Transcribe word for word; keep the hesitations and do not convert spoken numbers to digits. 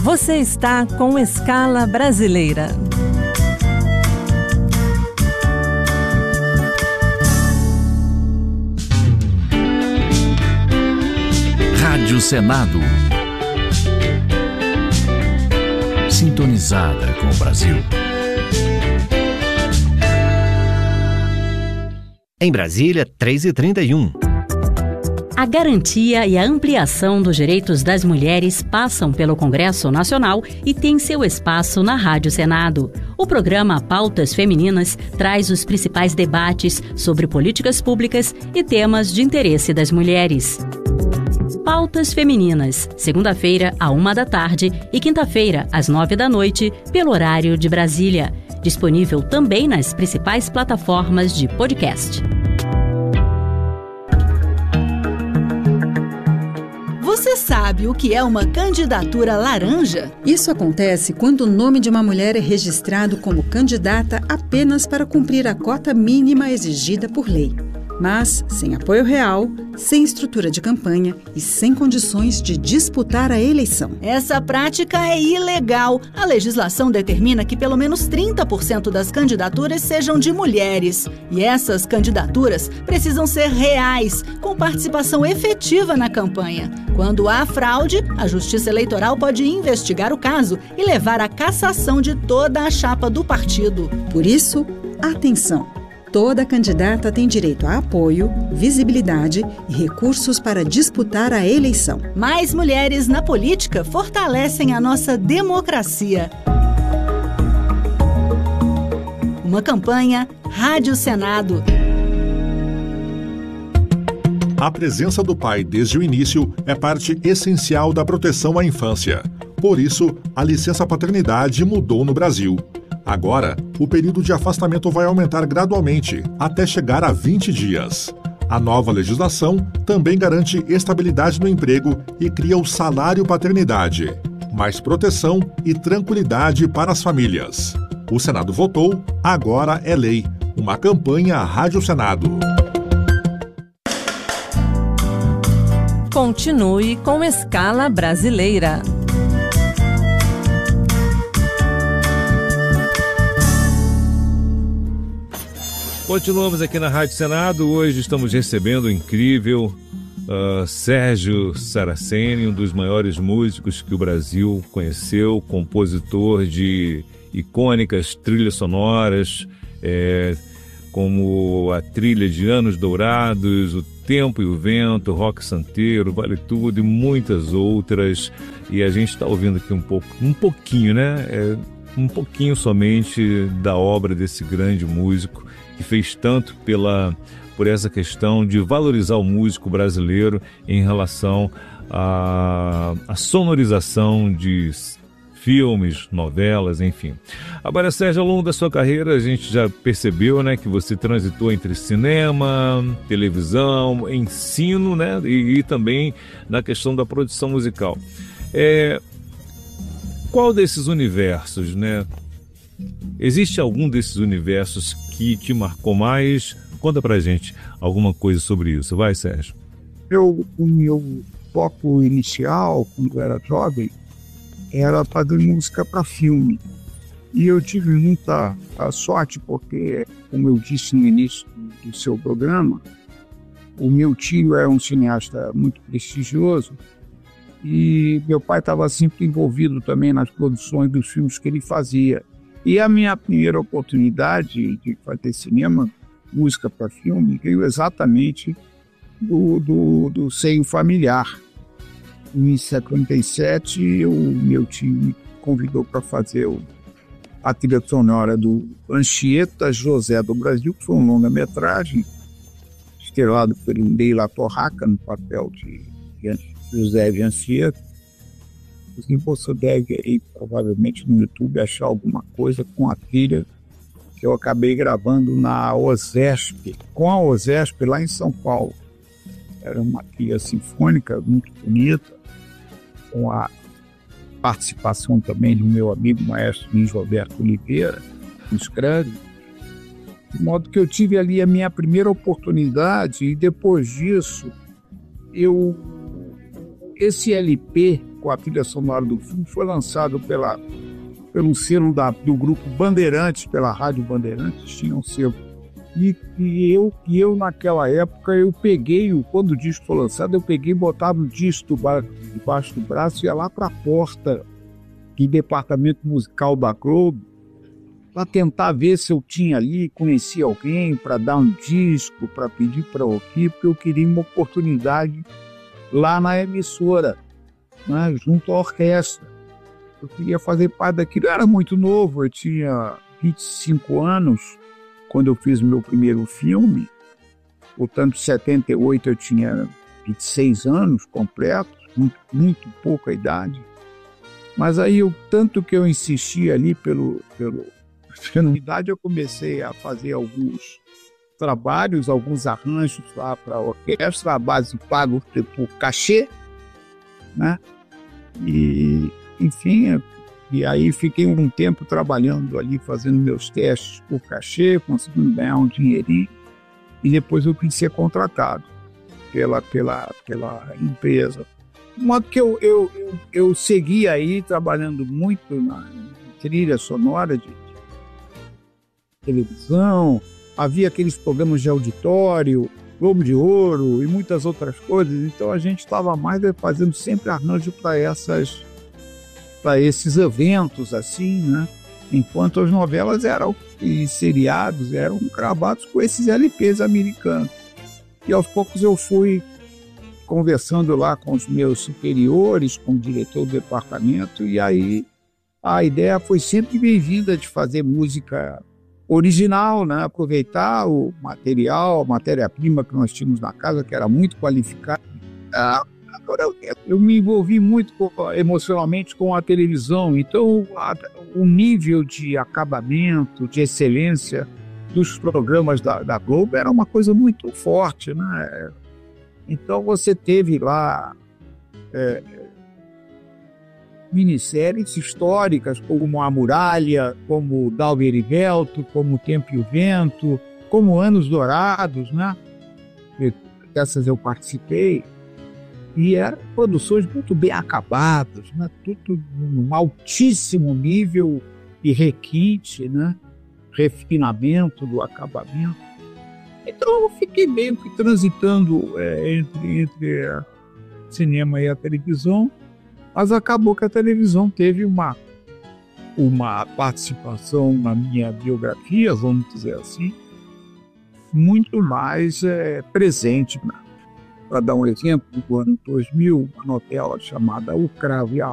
Você está com Escala Brasileira. Rádio Senado. Sintonizada com o Brasil. Em Brasília, três e trinta e um. A garantia e a ampliação dos direitos das mulheres passam pelo Congresso Nacional e tem seu espaço na Rádio Senado. O programa Pautas Femininas traz os principais debates sobre políticas públicas e temas de interesse das mulheres. Pautas Femininas, segunda-feira, à uma da tarde e quinta-feira, às nove da noite, pelo horário de Brasília. Disponível também nas principais plataformas de podcast. Você sabe o que é uma candidatura laranja? Isso acontece quando o nome de uma mulher é registrado como candidata apenas para cumprir a cota mínima exigida por lei, mas sem apoio real, sem estrutura de campanha e sem condições de disputar a eleição. Essa prática é ilegal. A legislação determina que pelo menos trinta por cento das candidaturas sejam de mulheres. E essas candidaturas precisam ser reais, com participação efetiva na campanha. Quando há fraude, a Justiça Eleitoral pode investigar o caso e levar à cassação de toda a chapa do partido. Por isso, atenção! Toda candidata tem direito a apoio, visibilidade e recursos para disputar a eleição. Mais mulheres na política fortalecem a nossa democracia. Uma campanha Rádio Senado. A presença do pai desde o início é parte essencial da proteção à infância. Por isso, a licença paternidade mudou no Brasil. Agora, o período de afastamento vai aumentar gradualmente, até chegar a vinte dias. A nova legislação também garante estabilidade no emprego e cria o salário paternidade, mais proteção e tranquilidade para as famílias. O Senado votou, agora é lei. Uma campanha Rádio Senado. Continue com Escala Brasileira. Continuamos aqui na Rádio Senado. Hoje estamos recebendo o incrível uh, Sérgio Saraceni, um dos maiores músicos que o Brasil conheceu, compositor de icônicas trilhas sonoras, é, como a trilha de Anos Dourados, O Tempo e o Vento, Rock Santeiro, Vale Tudo e muitas outras. E a gente está ouvindo aqui um pouco, um pouquinho, né? É, um pouquinho somente da obra desse grande músico, que fez tanto pela, por essa questão de valorizar o músico brasileiro em relação à, à sonorização de filmes, novelas, enfim. Agora, Sérgio, ao longo da sua carreira, a gente já percebeu, né, que você transitou entre cinema, televisão, ensino, né, e, e também na questão da produção musical. É, qual desses universos, né? Existe algum desses universos que te marcou mais? Conta pra gente alguma coisa sobre isso. Vai, Sérgio. Eu, o meu foco inicial, quando eu era jovem, era fazer música para filme. E eu tive muita sorte porque, como eu disse no início do seu programa, o meu tio é um cineasta muito prestigioso e meu pai estava sempre envolvido também nas produções dos filmes que ele fazia. E a minha primeira oportunidade de fazer cinema, música para filme, veio exatamente do, do, do seio familiar. Em setenta e sete, o meu tio me convidou para fazer o, a trilha sonora do Anchieta José do Brasil, que foi um longa-metragem, estrelado por Leila Torraca, no papel de José de Anchieta. E você deve aí, provavelmente no YouTube, achar alguma coisa com a trilha que eu acabei gravando na OSESP, com a OSESP lá em São Paulo. Era uma trilha sinfônica muito bonita, com a participação também do meu amigo maestro Luiz Roberto Oliveira, que escreve. De modo que eu tive ali a minha primeira oportunidade e depois disso, eu, esse L P com a trilha sonora do filme, foi lançado pela, pelo selo da, do grupo Bandeirantes, pela Rádio Bandeirantes, tinha um selo. E, e, eu, e eu, naquela época, eu peguei, quando o disco foi lançado, eu peguei e botava o disco debaixo do braço e ia lá para a porta do departamento musical da Globo para tentar ver se eu tinha ali, conhecia alguém para dar um disco, para pedir para ouvir, porque eu queria uma oportunidade lá na emissora, né, junto à orquestra. Eu queria fazer parte daquilo. Eu era muito novo, eu tinha vinte e cinco anos quando eu fiz o meu primeiro filme. Portanto, em setenta e oito eu tinha vinte e seis anos completos, muito, muito pouca idade. Mas aí, eu, tanto que eu insisti ali pelo, pelo, pela idade, eu comecei a fazer alguns trabalhos, alguns arranjos lá para a orquestra, a base pago por cachê, né? E, enfim, e aí fiquei um tempo trabalhando ali, fazendo meus testes por cachê, conseguindo ganhar um dinheirinho, e depois eu quis ser contratado pela, pela, pela empresa. De modo que eu, eu, eu, eu segui aí trabalhando muito na trilha sonora de, de televisão, havia aqueles programas de auditório, Globo de Ouro e muitas outras coisas, então a gente estava mais fazendo sempre arranjo para essas, para esses eventos assim, né? Enquanto as novelas eram, e seriados eram gravados com esses L Ps americanos. E aos poucos eu fui conversando lá com os meus superiores, com o diretor do departamento, e aí a ideia foi sempre bem-vinda de fazer música original, né? Aproveitar o material, a matéria-prima que nós tínhamos na casa, que era muito qualificada. Ah, agora eu, eu me envolvi muito com, emocionalmente com a televisão, então a, o nível de acabamento, de excelência dos programas da, da Globo era uma coisa muito forte, né? Então você teve lá é, minisséries históricas como A Muralha, como Dalva e Velto, como O Tempo e o Vento, como Anos Dourados, né? Dessas eu participei. E eram produções muito bem acabadas, né? Tudo num altíssimo nível de requinte, né? Refinamento do acabamento. Então eu fiquei meio que transitando é, entre, entre a cinema e a televisão, mas acabou que a televisão teve uma, uma participação na minha biografia, vamos dizer assim, muito mais é, presente. Para dar um exemplo, no ano dois mil, uma novela chamada O Cravo e a